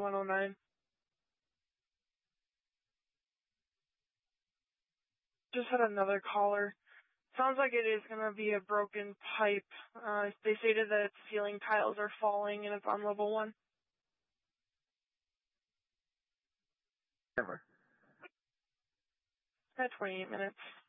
109. Just had another caller. Sounds like it is going to be a broken pipe. They stated that ceiling tiles are falling and it's on level 1. Never. At 28 minutes.